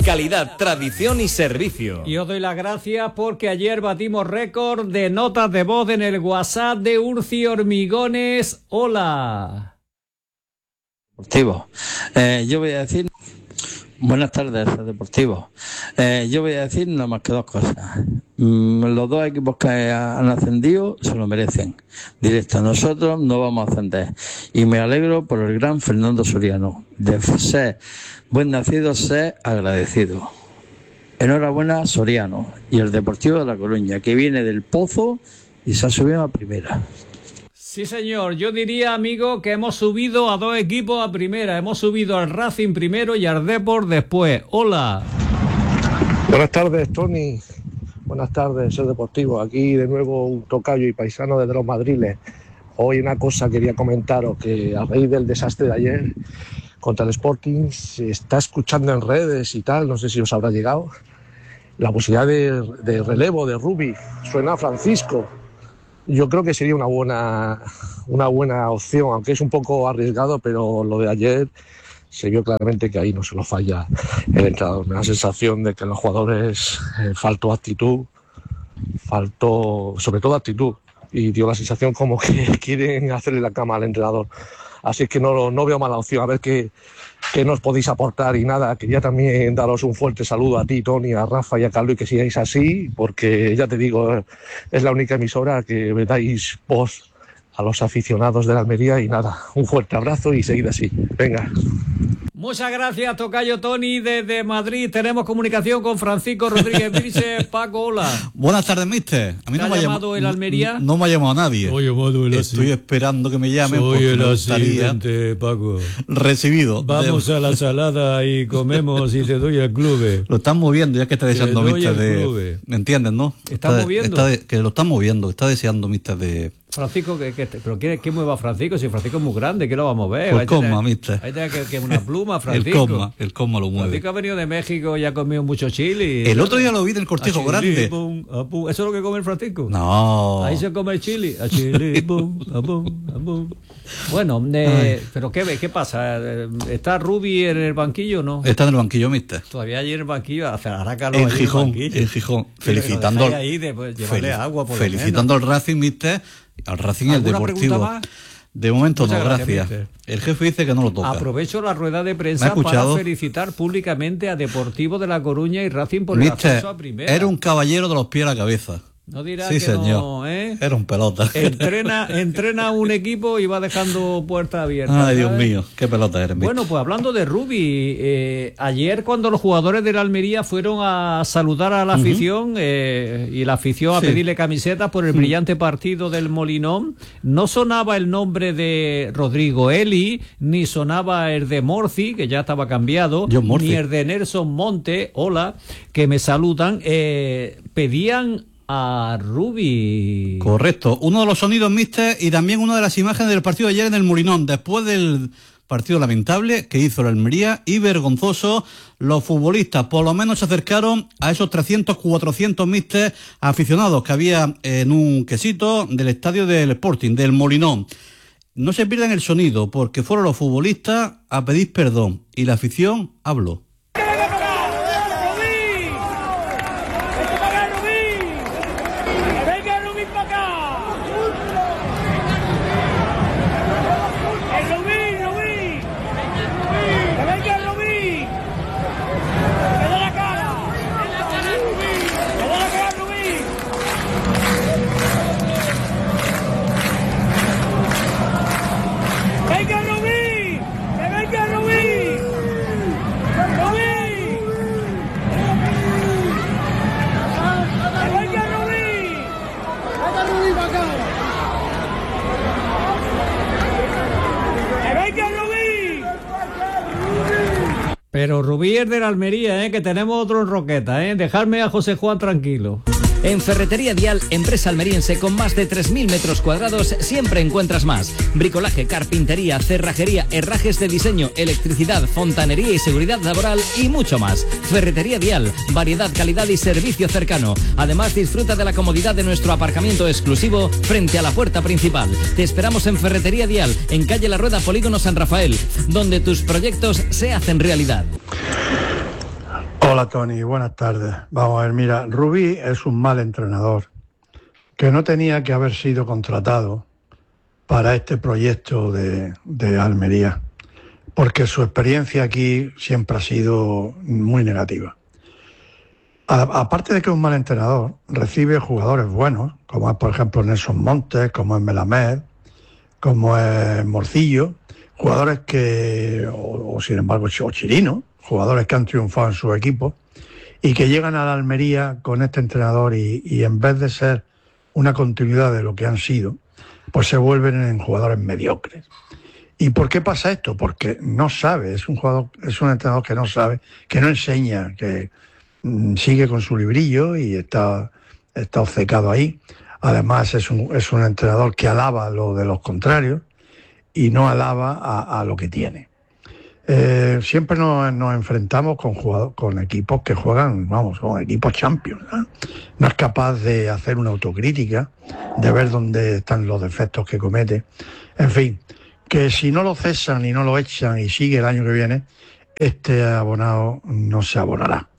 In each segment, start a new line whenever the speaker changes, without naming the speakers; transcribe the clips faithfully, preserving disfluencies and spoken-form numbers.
calidad, tradición y servicio.
Y os doy las gracias porque ayer batimos récord de notas de voz en el WhatsApp de Urci Hormigones. Hola.
Deportivo. Eh, yo voy a decir... Buenas tardes, Deportivo. Eh, yo voy a decir nada más que dos cosas. Mm, los dos equipos que han ascendido se lo merecen. Directo, nosotros no vamos a ascender. Y me alegro por el gran Fernando Soriano. De ser buen nacido, ser agradecido. Enhorabuena, Soriano. Y el Deportivo de La Coruña, que viene del Pozo y se ha subido a primera.
Sí, señor. Yo diría, amigo, que hemos subido a dos equipos a primera. Hemos subido al Racing primero y al Depor después. Hola.
Buenas tardes, Tony. Buenas tardes, soy Deportivo. Aquí de nuevo un tocayo y paisano desde los Madriles. Hoy una cosa quería comentaros, que a raíz del desastre de ayer contra el Sporting se está escuchando en redes y tal, no sé si os habrá llegado, la posibilidad de, de relevo de Rubi. Suena a Francisco. Yo creo que sería una buena, una buena opción, aunque es un poco arriesgado, pero lo de ayer se vio claramente que ahí no se lo falla el entrenador. Me da la sensación de que los jugadores eh, faltó actitud, faltó sobre todo actitud, y dio la sensación como que quieren hacerle la cama al entrenador. Así que no, no veo mala opción. A ver qué, qué nos podéis aportar. Y nada, quería también daros un fuerte saludo a ti, Tony, a Rafa y a Carlos, y que sigáis así, porque ya te digo, es la única emisora que me dais voz a los aficionados de la Almería. Y nada, un fuerte abrazo y seguid así. Venga.
Muchas gracias, tocayo Tony, desde Madrid. Tenemos comunicación con Francisco Rodríguez Brice. Paco, hola.
Buenas tardes, mister. A mí
¿Te
no
ha
me ha
llamado el Almería?
No, no me ha llamado nadie.
Soy llamado el
Estoy esperando que me llamen.
Soy
porque
el
me gustaría
asistente, Paco.
Recibido.
Vamos
de...
a la salada y comemos y te doy el club.
Lo están moviendo, ya que está deseando, mister, de... ¿Me entiendes, no?
¿Está, está moviendo?
Está de... Que lo están moviendo, está deseando, mister, de...
Francisco, que, que, ¿pero qué, qué mueva Francisco? Si Francisco es muy grande, ¿qué lo vamos a ver?
Pues coma, mister.
Ahí tiene que, que una pluma, Francisco.
El coma, el coma lo mueve.
Francisco ha venido de México y ha comido mucho chili.
El otro día lo vi en el Cortijo
chili,
Grande.
Boom, ¿eso es lo que come el Francisco?
No.
Ahí se come el chili. A chili, boom, a boom, a boom. Bueno, eh, ¿pero qué, qué pasa? ¿Está Rubi en el banquillo o no?
Está en el banquillo, mister.
Todavía allí en el banquillo, hará calor.
En Gijón, en Gijón. Felicitando al,
ahí de, pues, llevarle
fel,
agua por
felicitando al Racing, mister. Al Racing y al Deportivo. De momento no, gracias. gracias. El jefe dice que no lo toca.
Aprovecho la rueda de prensa para felicitar públicamente a Deportivo de La Coruña y Racing por el ascenso a primera.
Era un caballero de los pies a la cabeza.
No dirás
sí,
que
señor.
no, ¿eh?
Era un pelota.
Entrena, entrena un equipo y va dejando puertas abiertas.
Ay, Dios ¿sabes? Mío, qué pelota eres.
Bueno, pues hablando de Rubi, eh, ayer cuando los jugadores de la Almería fueron a saludar a la uh-huh. afición eh, y la afición a sí. pedirle camisetas por el uh-huh. brillante partido del Molinón, no sonaba el nombre de Rodrigo Eli, ni sonaba el de Morci, que ya estaba cambiado, ni el de Nelson Monte, hola, que me saludan, eh, pedían a Rubi.
Correcto, uno de los sonidos, mister, y también una de las imágenes del partido de ayer en el Molinón, después del partido lamentable que hizo la Almería y vergonzoso, los futbolistas por lo menos se acercaron a esos trescientos, cuatrocientos mister aficionados que había en un quesito del estadio del Sporting, del Molinón. No se pierdan el sonido porque fueron los futbolistas a pedir perdón y la afición habló.
Pero Rubí es de la Almería, ¿eh? Que tenemos otro en Roqueta, ¿eh? Dejarme a José Juan tranquilo.
En Ferretería Dial, empresa almeriense con más de tres mil metros cuadrados, siempre encuentras más. Bricolaje, carpintería, cerrajería, herrajes de diseño, electricidad, fontanería y seguridad laboral y mucho más. Ferretería Dial, variedad, calidad y servicio cercano. Además, disfruta de la comodidad de nuestro aparcamiento exclusivo frente a la puerta principal. Te esperamos en Ferretería Dial, en calle La Rueda, Polígono San Rafael, donde tus proyectos se hacen realidad.
Hola Tony, buenas tardes. Vamos a ver, mira, Rubí es un mal entrenador que no tenía que haber sido contratado para este proyecto de, de Almería, porque su experiencia aquí siempre ha sido muy negativa. A, aparte de que es un mal entrenador, recibe jugadores buenos, como es por ejemplo Nelson Montes, como es Melamed, como es Morcillo, jugadores que, o, o sin embargo, o Chirino, jugadores que han triunfado en su equipo y que llegan a la Almería con este entrenador y, y en vez de ser una continuidad de lo que han sido, pues se vuelven en jugadores mediocres. ¿Y por qué pasa esto? Porque no sabe, es un jugador, es un entrenador que no sabe, que no enseña, que mm, sigue con su librillo y está, está obcecado ahí. Además es un, es un entrenador que alaba lo de los contrarios y no alaba a, a lo que tiene. Eh, siempre nos, nos enfrentamos con, jugador, con equipos que juegan, vamos, con equipos champions, ¿no? No es capaz de hacer una autocrítica, de ver dónde están los defectos que comete. En fin, que si no lo cesan y no lo echan y sigue el año que viene, este abonado no se abonará.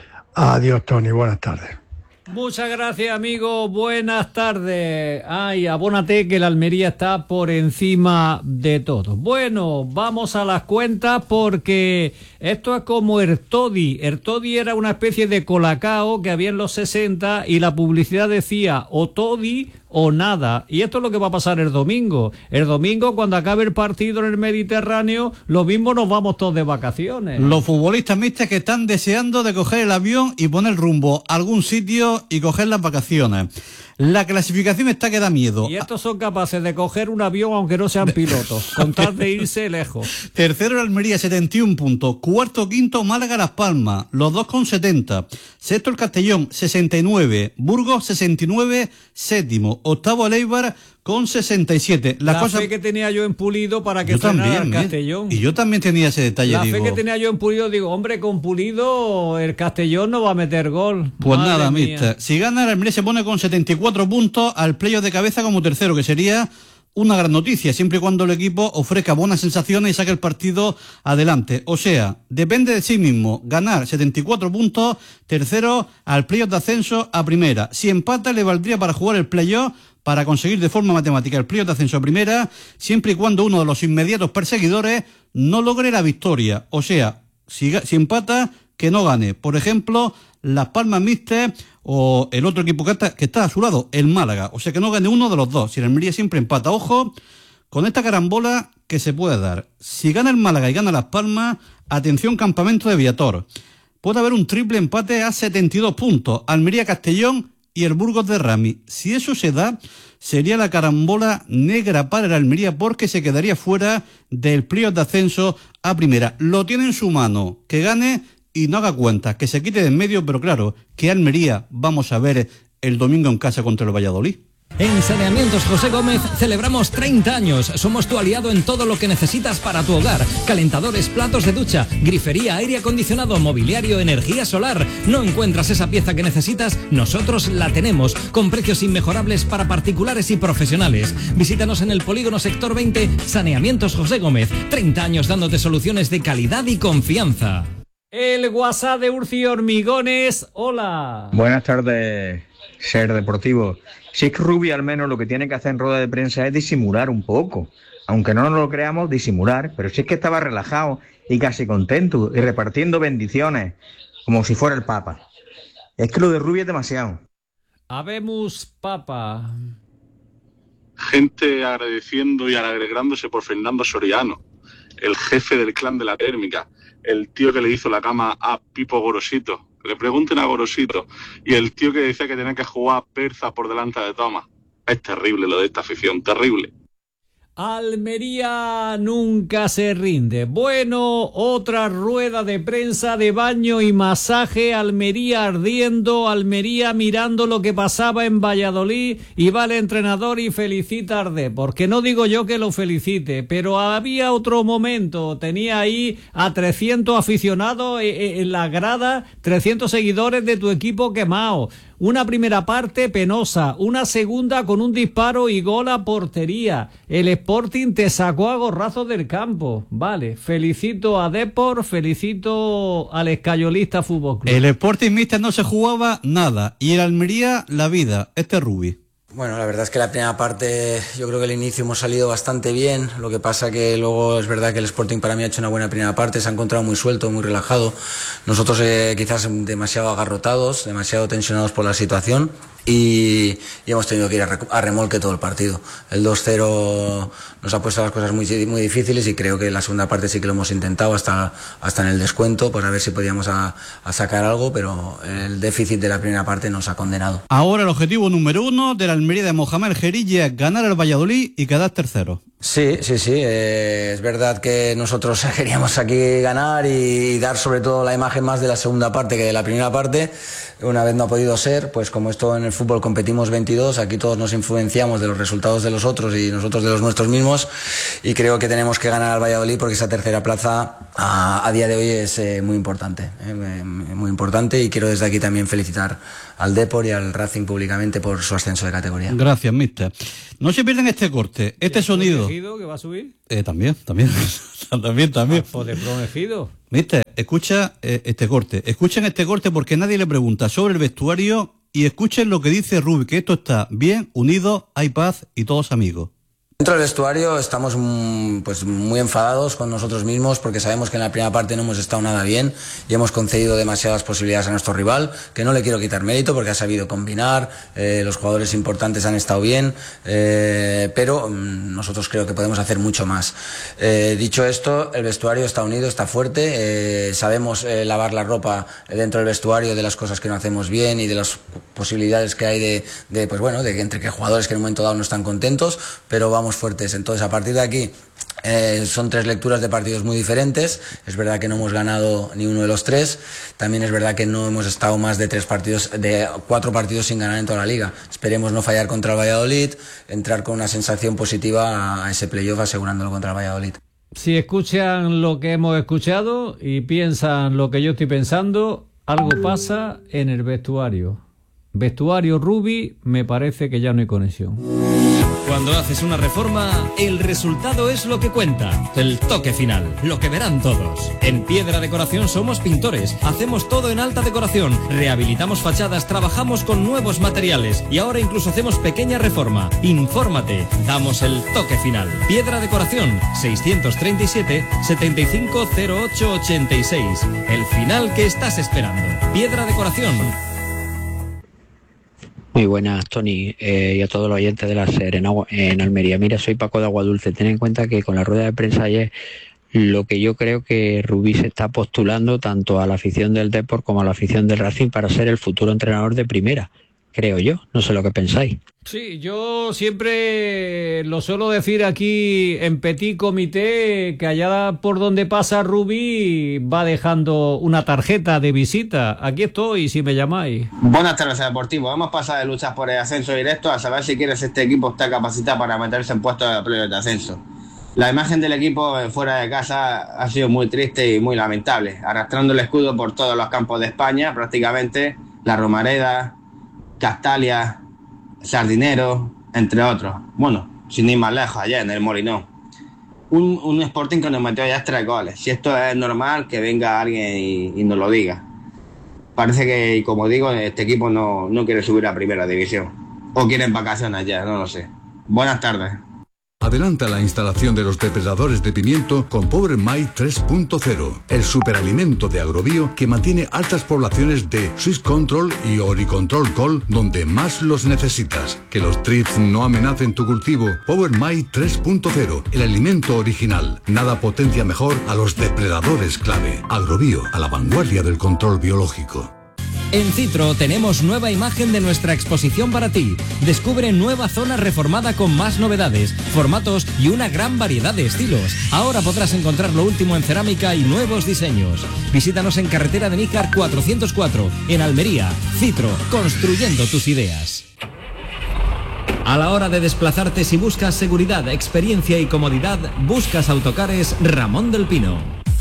Adiós, Tony, buenas tardes.
Muchas gracias, amigo. Buenas tardes. Ay, abónate que la Almería está por encima de todo. Bueno, vamos a las cuentas porque esto es como Ertodi. Ertodi era una especie de colacao que había en los sesenta y la publicidad decía o Todi o nada. Y esto es lo que va a pasar el domingo. El domingo, cuando acabe el partido en el Mediterráneo, lo mismo nos vamos todos de vacaciones.
Los futbolistas mixtos que están deseando de coger el avión y poner rumbo a algún sitio y coger las vacaciones. La clasificación está que da miedo.
Y estos son capaces de coger un avión aunque no sean pilotos, con tal de irse lejos.
Tercero el Almería, setenta y un puntos. Cuarto, quinto, Málaga, Las Palmas, los dos con setenta. Sexto el Castellón, sesenta y nueve. Burgos, sesenta y nueve. Séptimo. Octavo el Eibar con sesenta y siete.
La cosa... fe que tenía yo en Pulido para que frenara el Castellón.
Y yo también tenía ese detalle.
La
digo...
fe que tenía yo en Pulido, digo, hombre, con Pulido el Castellón no va a meter gol.
Pues Madre nada, mister. Si gana, el Almería se pone con setenta y cuatro puntos al playoff de cabeza como tercero, que sería una gran noticia, siempre y cuando el equipo ofrezca buenas sensaciones y saque el partido adelante. O sea, depende de sí mismo. Ganar setenta y cuatro puntos, tercero al playoff de ascenso a primera. Si empata, le valdría para jugar el playoff, para conseguir de forma matemática el playoff de ascenso a primera, siempre y cuando uno de los inmediatos perseguidores no logre la victoria. O sea, si, si empata, que no gane. Por ejemplo, Las Palmas Mixtas o el otro equipo que está, que está a su lado, el Málaga. O sea, que no gane uno de los dos. Si el Almería siempre empata, ojo con esta carambola que se puede dar. Si gana el Málaga y gana Las Palmas, atención, campamento de Viator. Puede haber un triple empate a setenta y dos puntos. Almería-Castellón y el Burgos de Rami. Si eso se da, sería la carambola negra para el Almería, porque se quedaría fuera del playoff de ascenso a primera. Lo tiene en su mano, que gane y no haga cuentas, que se quite de en medio, pero claro, que Almería vamos a ver el domingo en casa contra el Valladolid.
En Saneamientos José Gómez celebramos treinta años. Somos tu aliado en todo lo que necesitas para tu hogar. Calentadores, platos de ducha, grifería, aire acondicionado, mobiliario, energía solar. ¿No encuentras esa pieza que necesitas? Nosotros la tenemos, con precios inmejorables para particulares y profesionales. Visítanos en el Polígono Sector veinte, Saneamientos José Gómez. treinta años dándote soluciones de calidad y confianza.
El WhatsApp de Urci Hormigones. Hola.
Buenas tardes, Ser Deportivo. Si es que Rubi al menos lo que tiene que hacer en rueda de prensa es disimular un poco. Aunque no nos lo creamos, disimular. Pero si es que estaba relajado y casi contento y repartiendo bendiciones como si fuera el Papa. Es que lo de Rubi es demasiado.
Habemos Papa.
Gente agradeciendo y alegrándose por Fernando Soriano, el jefe del clan de la térmica, el tío que le hizo la cama a Pipo Gorosito. Le pregunten a Gorosito. Y el tío que decía que tenía que jugar Perza por delante de Thomas. Es terrible lo de esta afición, terrible.
Almería nunca se rinde. Bueno, otra rueda de prensa de baño y masaje. Almería ardiendo, Almería mirando lo que pasaba en Valladolid, y va el entrenador y felicita a Ardé, porque no digo yo que lo felicite, pero había otro momento. Tenía ahí a trescientos aficionados en la grada, trescientos seguidores de tu equipo quemados. Una primera parte penosa, una segunda con un disparo y gol a portería. El Sporting te sacó a gorrazos del campo. Vale, felicito a Depor, felicito al Escayolista Fútbol Club.
El Sporting Mister no se jugaba nada y el Almería la vida. Este es Rubi.
Bueno, la verdad es que la primera parte, yo creo que el inicio hemos salido bastante bien, lo que pasa que luego es verdad que el Sporting para mí ha hecho una buena primera parte, se ha encontrado muy suelto, muy relajado, nosotros eh, quizás demasiado agarrotados, demasiado tensionados por la situación y, y hemos tenido que ir a, a remolque todo el partido. El dos cero nos ha puesto las cosas muy, muy difíciles y creo que en la segunda parte sí que lo hemos intentado hasta, hasta en el descuento, por a ver si podíamos a, a sacar algo, pero el déficit de la primera parte nos ha condenado.
Ahora el objetivo número uno de la Almería de Mohamed Jerigi es ganar al Valladolid y quedar tercero.
Sí, sí, sí, eh, es verdad que nosotros queríamos aquí ganar y dar sobre todo la imagen más de la segunda parte que de la primera parte. Una vez no ha podido ser, pues como esto en el fútbol competimos veintidós, aquí todos nos influenciamos de los resultados de los otros y nosotros de los nuestros mismos y creo que tenemos que ganar al Valladolid porque esa tercera plaza a, a día de hoy es eh, muy importante, eh, muy importante y quiero desde aquí también felicitar al Depor y al Racing públicamente por su ascenso de categoría.
Gracias, mister. No se pierdan este corte, este sonido.
¿Ejido que va a subir?
Eh, también, también, también, también.
Ah, de protegido.
Mister, escucha eh, este corte, escuchen este corte porque nadie le pregunta sobre el vestuario y escuchen lo que dice Rubi, que esto está bien, unidos, hay paz y todos amigos.
Dentro del vestuario estamos pues muy enfadados con nosotros mismos porque sabemos que en la primera parte no hemos estado nada bien y hemos concedido demasiadas posibilidades a nuestro rival, que no le quiero quitar mérito porque ha sabido combinar, eh, los jugadores importantes han estado bien, eh, pero mm, nosotros creo que podemos hacer mucho más. Eh, dicho esto, el vestuario está unido, está fuerte, eh, sabemos eh, lavar la ropa dentro del vestuario de las cosas que no hacemos bien y de las posibilidades que hay de, de pues bueno, de que entre que jugadores que en un momento dado no están contentos, pero vamos fuertes. Entonces, a partir de aquí eh, son tres lecturas de partidos muy diferentes. Es verdad que no hemos ganado ni uno de los tres. También es verdad que no hemos estado más de tres partidos, de cuatro partidos sin ganar en toda la liga. Esperemos no fallar contra el Valladolid, entrar con una sensación positiva a ese playoff asegurándolo contra el Valladolid.
Si escuchan lo que hemos escuchado y piensan lo que yo estoy pensando, algo pasa en el vestuario. Vestuario Rubi, me parece que ya no hay conexión.
Cuando haces una reforma, el resultado es lo que cuenta. El toque final, lo que verán todos. En Piedra Decoración somos pintores, hacemos todo en alta decoración, rehabilitamos fachadas, trabajamos con nuevos materiales y ahora incluso hacemos pequeña reforma. Infórmate, damos el toque final. Piedra Decoración, seiscientos treinta y siete, setenta y cinco cero ocho ochenta y seis. El final que estás esperando. Piedra Decoración.
Muy buenas, Tony, eh, y a todos los oyentes de la SER en, Agua, en Almería. Mira, soy Paco de Aguadulce. Ten en cuenta que con la rueda de prensa ayer, lo que yo creo que Rubí se está postulando tanto a la afición del Depor como a la afición del Racing para ser el futuro entrenador de primera. Creo yo, no sé lo que pensáis.
Sí, yo siempre lo suelo decir aquí en Petit Comité, que allá por donde pasa Rubí va dejando una tarjeta de visita. Aquí estoy, si me llamáis.
Buenas tardes, Deportivo. Hemos pasado de luchas por el ascenso directo a saber si quieres este equipo está capacitado para meterse en puestos de playoff de ascenso. La imagen del equipo fuera de casa ha sido muy triste y muy lamentable, arrastrando el escudo por todos los campos de España, prácticamente, la Romareda, Castalia, Sardinero, entre otros. Bueno, sin ir más lejos, allá en el Molinón. Un, un Sporting que nos metió ya tres goles. Si esto es normal, que venga alguien y, y nos lo diga. Parece que, como digo, este equipo no, no quiere subir a primera división. O quieren vacaciones ya, no lo sé. Buenas tardes.
Adelanta la instalación de los depredadores de pimiento con Power Mite tres punto cero, el superalimento de Agrobio que mantiene altas poblaciones de Swiss Control y Oricontrol Col donde más los necesitas. Que los thrips no amenacen tu cultivo. Power Mite tres punto cero, el alimento original. Nada potencia mejor a los depredadores clave. Agrobio, a la vanguardia del control biológico.
En Citro tenemos nueva imagen de nuestra exposición para ti. Descubre nueva zona reformada con más novedades, formatos y una gran variedad de estilos. Ahora podrás encontrar lo último en cerámica y nuevos diseños. Visítanos en Carretera de Níjar cuatrocientos cuatro, en Almería. Citro, construyendo tus ideas. A la hora de desplazarte, si buscas seguridad, experiencia y comodidad, buscas Autocares Ramón del Pino.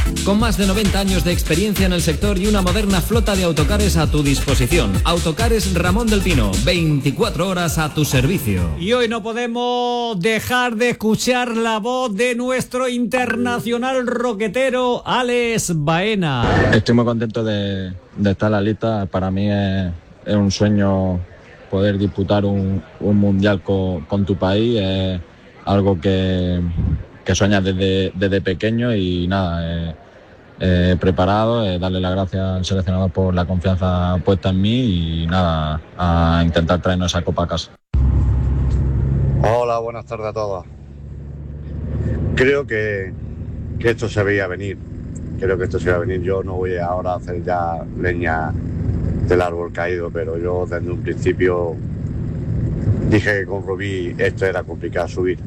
Con más de noventa años de experiencia en el sector y una moderna flota de autocares a tu disposición. Autocares Ramón del Pino, veinticuatro horas a tu servicio.
Y hoy no podemos dejar de escuchar la voz de nuestro internacional roquetero Alex Baena.
Estoy muy contento de, de estar en la lista. Para mí es, es un sueño poder disputar un, un mundial con, con tu país. Es algo que, que sueñas desde, desde pequeño y nada... Eh, Eh, preparado, eh, darle las gracias al seleccionador por la confianza puesta en mí y nada, a intentar traernos esa copa a casa.
Hola, buenas tardes a todos. Creo que, que esto se veía venir, creo que esto se veía venir. Yo no voy ahora a hacer ya leña del árbol caído, pero yo desde un principio dije que con Rubí esto era complicado subir.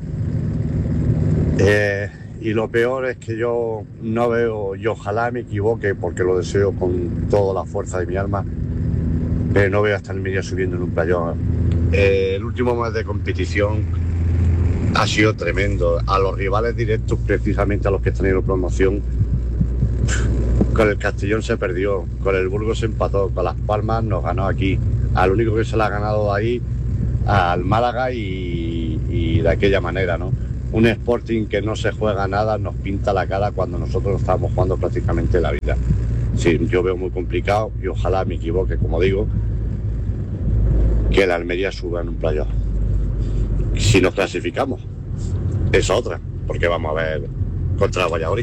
Eh, Y lo peor es que yo no veo, y ojalá me equivoque porque lo deseo con toda la fuerza de mi alma, pero no veo hasta el medio subiendo en un playón. Eh, el último mes de competición ha sido tremendo. A los rivales directos, precisamente a los que están en promoción, con el Castellón se perdió, con el Burgos se empató, con Las Palmas nos ganó aquí. Al único que se la ha ganado ahí, al Málaga y, y de aquella manera, ¿no? Un Sporting que no se juega nada nos pinta la cara cuando nosotros estamos jugando prácticamente la vida. Sí, yo veo muy complicado y ojalá me equivoque, como digo, que la Almería suba en un playoff. Si nos clasificamos, es otra, porque vamos a ver contra Valladolid.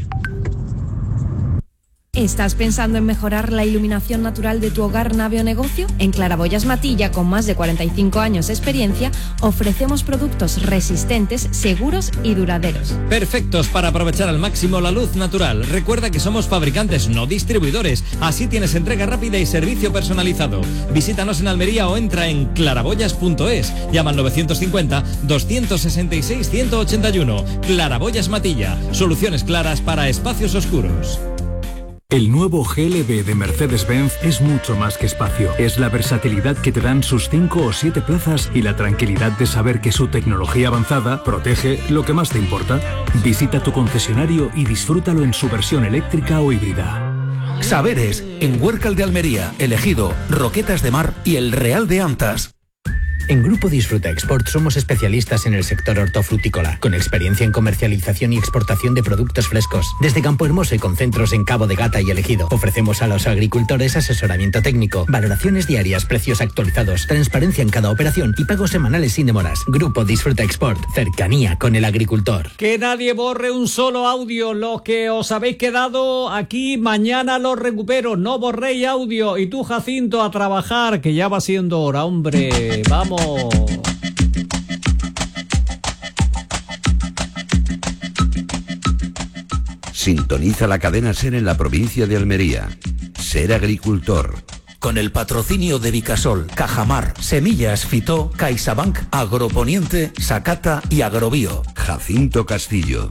¿Estás pensando en mejorar la iluminación natural de tu hogar, nave o negocio? En Claraboyas Matilla, con más de cuarenta y cinco años de experiencia, ofrecemos productos resistentes, seguros y duraderos.
Perfectos para aprovechar al máximo la luz natural. Recuerda que somos fabricantes, no distribuidores. Así tienes entrega rápida y servicio personalizado. Visítanos en Almería o entra en claraboyas punto es. Llama al novecientos cincuenta, doscientos sesenta y seis, ciento ochenta y uno. Claraboyas Matilla. Soluciones claras para espacios oscuros.
El nuevo G L B de Mercedes-Benz es mucho más que espacio. Es la versatilidad que te dan sus cinco o siete plazas y la tranquilidad de saber que su tecnología avanzada protege lo que más te importa. Visita tu concesionario y disfrútalo en su versión eléctrica o híbrida.
Saberes, en Huércal de Almería, Elegido, Roquetas de Mar y El Real de Antas.
En Grupo Disfruta Export somos especialistas en el sector hortofrutícola, con experiencia en comercialización y exportación de productos frescos. Desde Campo Hermoso y con centros en Cabo de Gata y Elegido, ofrecemos a los agricultores asesoramiento técnico, valoraciones diarias, precios actualizados, transparencia en cada operación y pagos semanales sin demoras. Grupo Disfruta Export, cercanía con el agricultor.
Que nadie borre un solo audio. Lo que os habéis quedado aquí, mañana lo recupero. No borréis audio. Y tú, Jacinto, a trabajar, que ya va siendo hora, hombre. Vamos.
Sintoniza la cadena SER en la provincia de Almería. Ser agricultor.
Con el patrocinio de Vicasol, Cajamar, Semillas Fitó, CaixaBank, Agroponiente, Sacata y Agrobio.
Jacinto Castillo.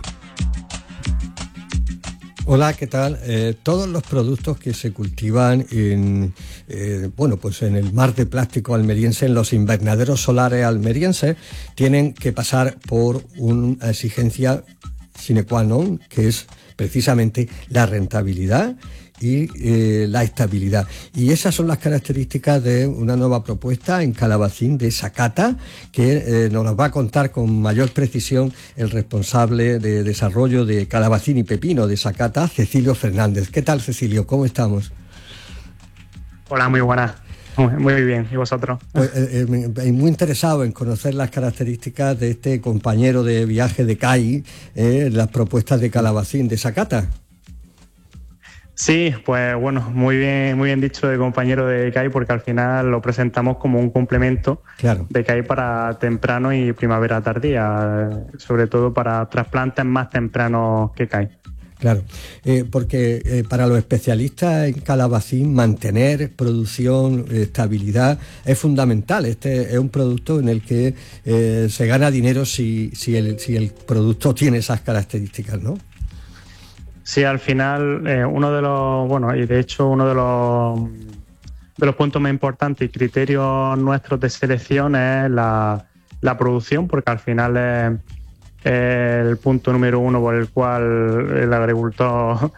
Hola, ¿qué tal? Eh, todos los productos que se cultivan en, eh, bueno, pues en el mar de plástico almeriense, en los invernaderos solares almerienses, tienen que pasar por una exigencia sine qua non, que es precisamente la rentabilidad y eh, la estabilidad. Y esas son las características de una nueva propuesta en Calabacín de Sacata, que eh, nos las va a contar con mayor precisión el responsable de desarrollo de Calabacín y Pepino de Sacata, Cecilio Fernández. ¿Qué tal, Cecilio? ¿Cómo estamos?
Hola, muy buenas. Muy bien, ¿y vosotros?
Pues, eh, eh, muy interesado en conocer las características de este compañero de viaje de C A I, eh, las propuestas de Calabacín de Sacata.
Sí, pues bueno, muy bien, muy bien dicho de compañero de C A I, porque al final lo presentamos como un complemento
claro.
de C A I para temprano y primavera tardía, sobre todo para trasplantes más tempranos que C A I.
Claro, eh, porque eh, para los especialistas en Calabacín mantener producción, eh, estabilidad es fundamental. Este es un producto en el que eh, se gana dinero si, si, el, si el producto tiene esas características, ¿no?
Sí, al final eh, uno de los, bueno, y de hecho uno de los de los puntos más importantes y criterios nuestros de selección es la, la producción, porque al final es el punto número uno por el cual el agricultor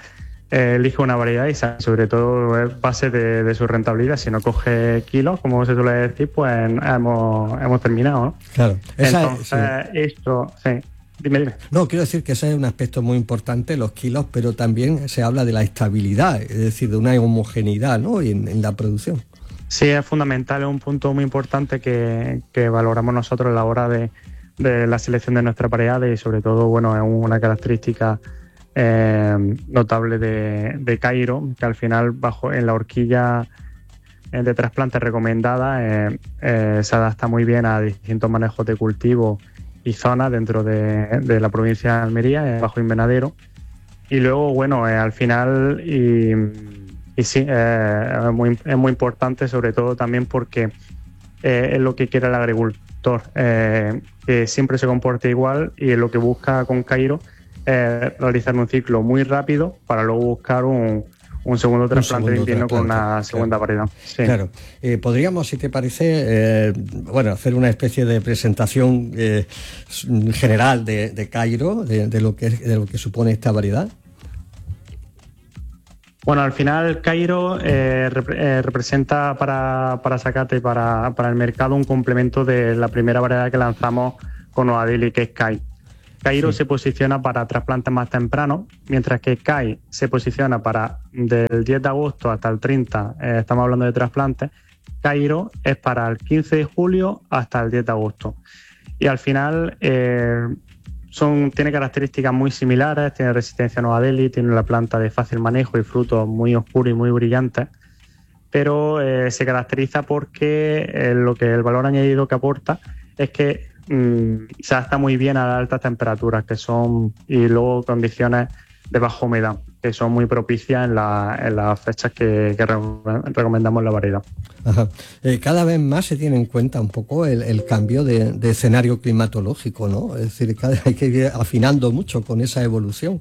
eh, elige una variedad y sobre todo es base de, de su rentabilidad. Si no coge kilos, como se suele decir, pues hemos, hemos terminado, ¿no?
Claro. Esa
Entonces,
es, sí.
esto, sí. Dime, dime.
No, quiero decir que ese es un aspecto muy importante, los kilos, pero también se habla de la estabilidad, es decir, de una homogeneidad, ¿no? en, en la producción.
Sí, es fundamental, es un punto muy importante que, que valoramos nosotros a la hora de, de la selección de nuestras variedades y sobre todo, bueno, es una característica eh, notable de, de Cairo, que al final bajo en la horquilla de trasplante recomendada eh, eh, se adapta muy bien a distintos manejos de cultivo y zonas dentro de, de la provincia de Almería, eh, bajo invernadero. Y luego, bueno, eh, al final, y, y sí, eh, es, muy, es muy importante, sobre todo también porque eh, es lo que quiere el agricultor, eh, que siempre se comporte igual, y es lo que busca con Cairo, eh, realizar un ciclo muy rápido para luego buscar un, un segundo trasplante de invierno con una segunda
claro.
variedad. Sí.
Claro. Eh, podríamos, si te parece, eh, bueno, hacer una especie de presentación eh, general de, de Cairo, de, de, lo que, de lo que supone esta variedad.
Bueno, al final Cairo eh, rep eh, representa para, para Sakata y para, para el mercado un complemento de la primera variedad que lanzamos con Oadili, que es Kai. Cairo sí. se posiciona para trasplantes más tempranos, mientras que Kai se posiciona para del diez de agosto hasta el treinta, eh, estamos hablando de trasplantes. Cairo es para el quince de julio hasta el diez de agosto. Y al final eh, son, tiene características muy similares, tiene resistencia a Nueva Delhi, tiene una planta de fácil manejo y frutos muy oscuros y muy brillantes, pero eh, se caracteriza porque eh, lo que el valor añadido que aporta es que mmm, se adapta muy bien a las altas temperaturas que son y luego condiciones de baja humedad que son muy propicias en, la, en las fechas que, que re recomendamos la variedad.
Ajá. Eh, cada vez más se tiene en cuenta un poco el, el cambio de, de escenario climatológico, ¿no? Es decir, cada, hay que ir afinando mucho con esa evolución.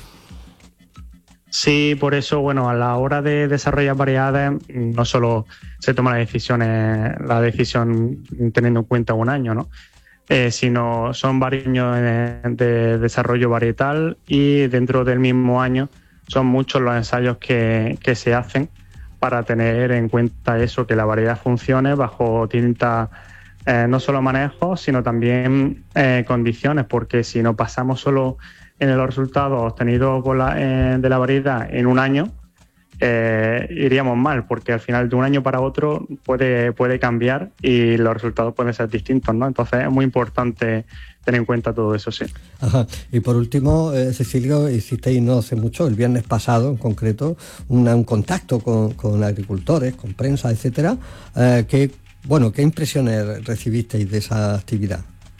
Sí, por eso, bueno, a la hora de desarrollar variedades no solo se toma la decisión, la decisión teniendo en cuenta un año, ¿no? Eh, sino son varios años de, de desarrollo varietal y dentro del mismo año son muchos los ensayos que, que se hacen para tener en cuenta eso, que la variedad funcione bajo distintas, eh, no solo manejos, sino también eh, condiciones, porque si no pasamos solo en los resultados obtenidos por la, eh, de la variedad en un año, eh, iríamos mal, porque al final de un año para otro puede, puede cambiar y los resultados pueden ser distintos, ¿no? Entonces es muy importante tener en cuenta todo eso, sí.
Ajá. Y por último, eh, Cecilio, hicisteis no hace mucho, el viernes pasado en concreto, una, un contacto con, con agricultores, con prensa, etcétera. Eh, que, bueno, ¿qué impresiones recibisteis de esa actividad?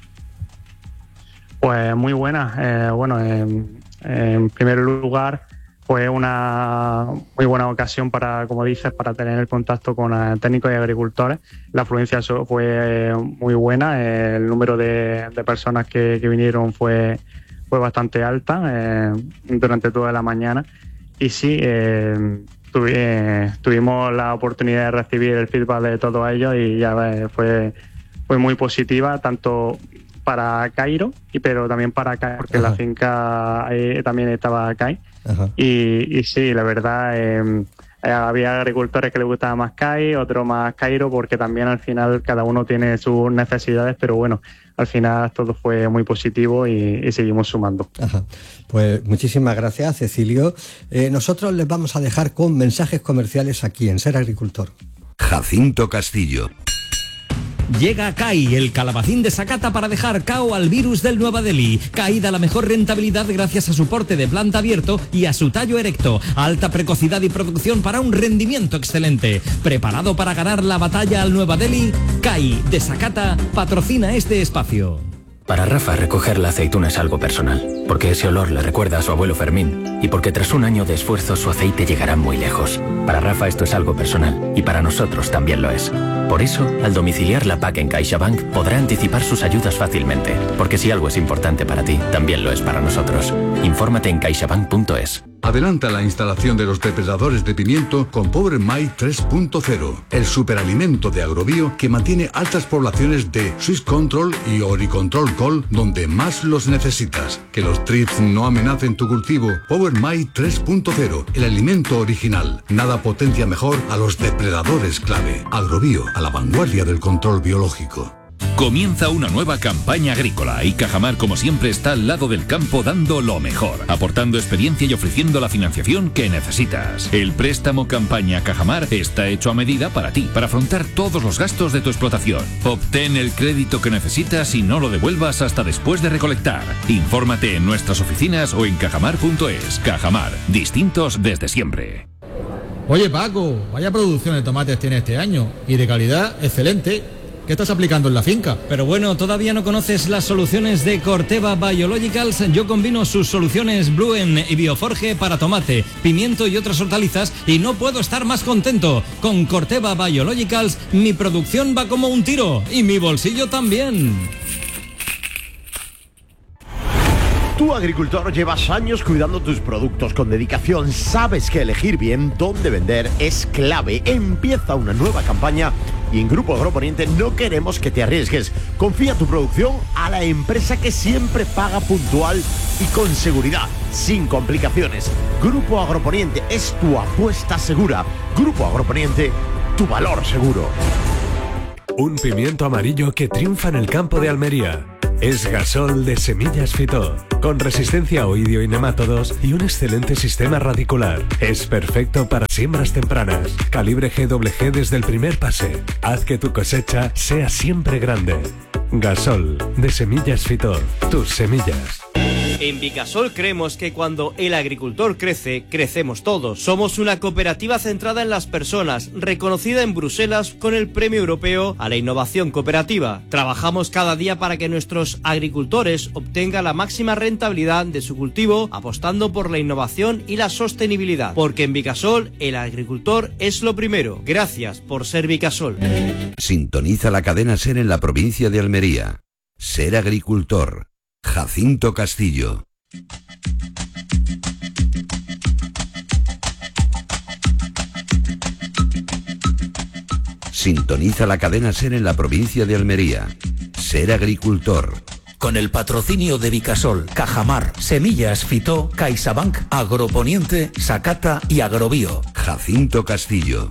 Pues muy buena. Eh, bueno, en, en primer lugar, fue una muy buena ocasión para, como dices, para tener el contacto con uh, técnicos y agricultores. La afluencia fue muy buena, el número de, de personas que, que vinieron fue, fue bastante alta eh, durante toda la mañana. Y sí, eh, tuvi, eh, tuvimos la oportunidad de recibir el feedback de todos ellos y ya eh, fue, fue muy positiva, tanto para Cairo, y pero también para Kai, porque Ajá. la finca eh, también estaba Kai. Y, y sí, la verdad, eh, había agricultores que les gustaba más Kai, otros más Cairo, porque también al final cada uno tiene sus necesidades, pero bueno, al final todo fue muy positivo y, y seguimos sumando.
Ajá. Pues muchísimas gracias, Cecilio. Eh, nosotros les vamos a dejar con mensajes comerciales aquí en Ser Agricultor.
Jacinto Castillo.
Llega Kai, el calabacín de Sakata para dejar cao al virus del Nueva Delhi. Kai da la mejor rentabilidad gracias a su porte de planta abierto y a su tallo erecto. Alta precocidad y producción para un rendimiento excelente. ¿Preparado para ganar la batalla al Nueva Delhi? Kai, de Sakata, patrocina este espacio.
Para Rafa, recoger la aceituna es algo personal, porque ese olor le recuerda a su abuelo Fermín, y porque tras un año de esfuerzo su aceite llegará muy lejos. Para Rafa esto es algo personal, y para nosotros también lo es. Por eso, al domiciliar la P A C en CaixaBank, podrá anticipar sus ayudas fácilmente, porque si algo es importante para ti, también lo es para nosotros. Infórmate en caixabank punto es.
Adelanta la instalación de los depredadores de pimiento con Power Mite tres punto cero, el superalimento de Agrobio que mantiene altas poblaciones de Swiss Control y Oricontrol Col donde más los necesitas. Que los trips no amenacen tu cultivo. Power Mite tres punto cero, el alimento original. Nada potencia mejor a los depredadores clave. Agrobio, a la vanguardia del control biológico.
Comienza una nueva campaña agrícola y Cajamar, como siempre, está al lado del campo dando lo mejor, aportando experiencia y ofreciendo la financiación que necesitas. El préstamo campaña Cajamar está hecho a medida para ti, para afrontar todos los gastos de tu explotación. Obtén el crédito que necesitas y no lo devuelvas hasta después de recolectar. Infórmate en nuestras oficinas o en cajamar punto es. Cajamar, distintos desde siempre.
Oye Paco, vaya producción de tomates tiene este año y de calidad excelente. ¿Qué estás aplicando en la finca?
Pero bueno, ¿todavía no conoces las soluciones de Corteva Biologicals? Yo combino sus soluciones Bluen y Bioforge para tomate, pimiento y otras hortalizas y no puedo estar más contento. Con Corteva Biologicals mi producción va como un tiro y mi bolsillo también.
Tú, agricultor, llevas años cuidando tus productos con dedicación. Sabes que elegir bien dónde vender es clave. Empieza una nueva campaña y en Grupo Agroponiente no queremos que te arriesgues. Confía tu producción a la empresa que siempre paga puntual y con seguridad, sin complicaciones. Grupo Agroponiente es tu apuesta segura. Grupo Agroponiente, tu valor seguro.
Un pimiento amarillo que triunfa en el campo de Almería. Es Gasol de Semillas Fitó, con resistencia a oidio y nemátodos y un excelente sistema radicular. Es perfecto para siembras tempranas. Calibre G W G desde el primer pase. Haz que tu cosecha sea siempre grande. Gasol de Semillas Fitó, tus semillas.
En Vicasol creemos que cuando el agricultor crece, crecemos todos. Somos una cooperativa centrada en las personas, reconocida en Bruselas con el Premio Europeo a la Innovación Cooperativa. Trabajamos cada día para que nuestros agricultores obtengan la máxima rentabilidad de su cultivo, apostando por la innovación y la sostenibilidad. Porque en Vicasol, el agricultor es lo primero. Gracias por ser Vicasol.
Sintoniza la cadena SER en la provincia de Almería. Ser agricultor. Jacinto Castillo. Sintoniza la cadena SER en la provincia de Almería. Ser agricultor.
Con el patrocinio de Vicasol, Cajamar, Semillas Fitó, CaixaBank, Agroponiente, Sakata y Agrobio.
Jacinto Castillo.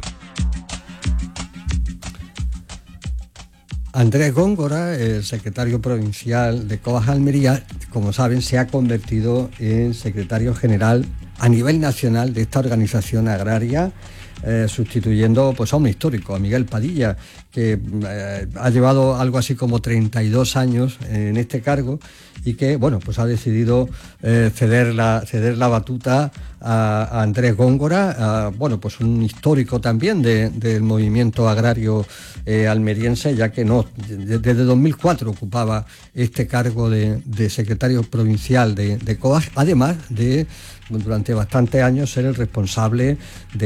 Andrés Góngora, el secretario provincial de COAG Almería, como saben, se ha convertido en secretario general a nivel nacional de esta organización agraria, eh, sustituyendo pues, a un histórico, a Miguel Padilla, que eh, ha llevado algo así como treinta y dos años en este cargo y que bueno, pues ha decidido eh, ceder, la, ceder la batuta a, a Andrés Góngora, a, bueno, pues un histórico también de, del movimiento agrario eh, almeriense, ya que no, desde dos mil cuatro ocupaba este cargo de, de secretario provincial de, de COAG, además de durante bastantes años ser el responsable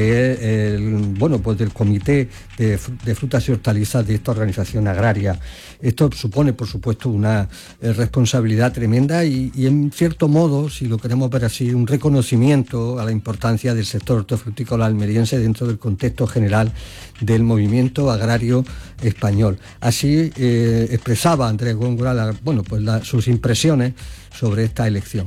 de, el, bueno, pues del comité de, de frutas y hortalizas de esta organización agraria. Esto supone, por supuesto, una eh, responsabilidad tremenda y, y, en cierto modo, si lo queremos ver así, un reconocimiento a la importancia del sector hortofrutícola almeriense dentro del contexto general del movimiento agrario español. Así eh, expresaba Andrés Góngora la, bueno, pues la, sus impresiones sobre esta elección.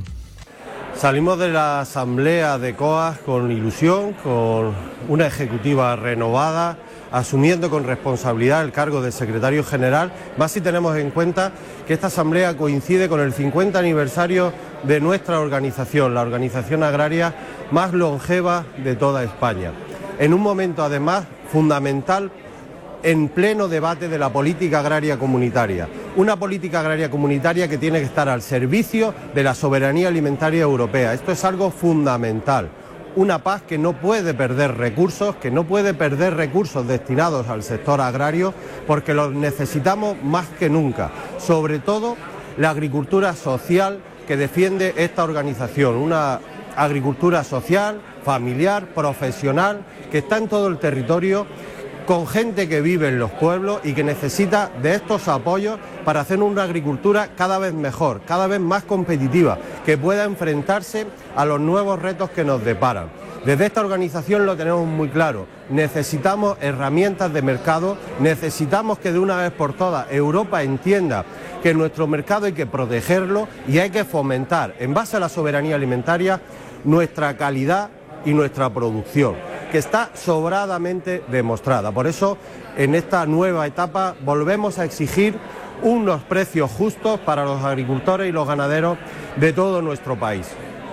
Salimos de la asamblea de COAG con ilusión, con una ejecutiva renovada, asumiendo con responsabilidad el cargo de secretario general, más si tenemos en cuenta que esta asamblea coincide con el cincuenta aniversario de nuestra organización, la organización agraria más longeva de toda España. En un momento además fundamental en pleno debate de la política agraria comunitaria. Una política agraria comunitaria que tiene que estar al servicio de la soberanía alimentaria europea. Esto es algo fundamental. Una PAC que no puede perder recursos, que no puede perder recursos destinados al sector agrario, porque los necesitamos más que nunca. Sobre todo la agricultura social que defiende esta organización. Una agricultura social, familiar, profesional, que está en todo el territorio con gente que vive en los pueblos y que necesita de estos apoyos para hacer una agricultura cada vez mejor, cada vez más competitiva, que pueda enfrentarse a los nuevos retos que nos deparan. Desde esta organización lo tenemos muy claro, necesitamos herramientas de mercado, necesitamos que de una vez por todas Europa entienda que nuestro mercado hay que protegerlo y hay que fomentar, en base a la soberanía alimentaria, nuestra calidad y nuestra producción, que está sobradamente demostrada. Por eso, en esta nueva etapa, volvemos a exigir unos precios justos para los agricultores y los ganaderos de todo nuestro país.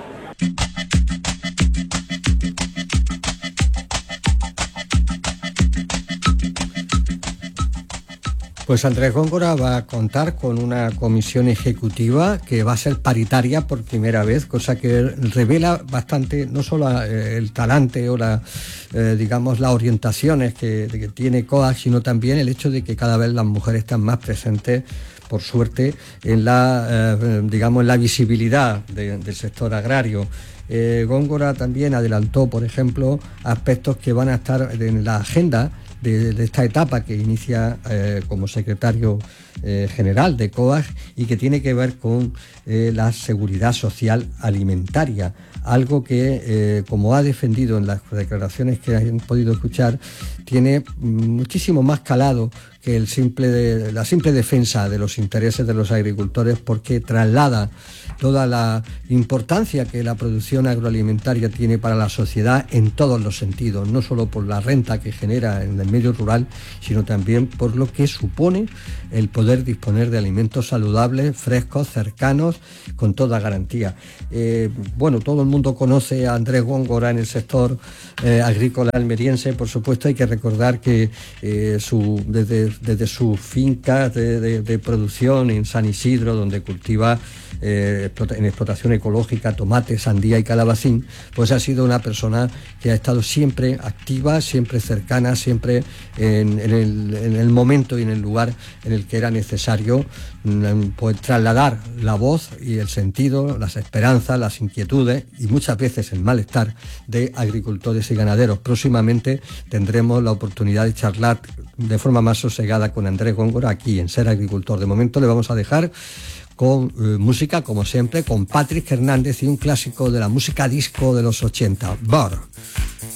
Pues Andrés Góngora va a contar con una comisión ejecutiva que va a ser paritaria por primera vez, cosa que revela bastante no solo el talante o la, eh, digamos, las orientaciones que, que tiene COAG, sino también el hecho de que cada vez las mujeres están más presentes, por suerte, en la, eh, digamos, en la visibilidad de, del sector agrario. Eh, Góngora también adelantó, por ejemplo, aspectos que van a estar en la agenda De, de esta etapa que inicia eh, como secretario eh, general de COAG y que tiene que ver con eh, la seguridad social alimentaria, algo que, eh, como ha defendido en las declaraciones que han podido escuchar, tiene muchísimo más calado que el simple de, la simple defensa de los intereses de los agricultores, porque traslada toda la importancia que la producción agroalimentaria tiene para la sociedad en todos los sentidos, no solo por la renta que genera en el medio rural, sino también por lo que supone el poder disponer de alimentos saludables, frescos, cercanos, con toda garantía. Eh, bueno, todo el mundo conoce a Andrés Góngora en el sector eh, agrícola almeriense. Por supuesto, hay que recordar que eh, su, desde, desde su finca de, de, de producción en San Isidro, donde cultiva Eh, en explotación ecológica tomate, sandía y calabacín, pues ha sido una persona que ha estado siempre activa, siempre cercana, siempre en, en, el, en el momento y en el lugar en el que era necesario pues trasladar la voz y el sentido, las esperanzas, las inquietudes y muchas veces el malestar de agricultores y ganaderos. Próximamente tendremos la oportunidad de charlar de forma más sosegada con Andrés Góngora aquí en Ser Agricultor. De momento le vamos a dejar con eh, música, como siempre, con Patrick Hernández y un clásico de la música disco de los ochenta, Bor.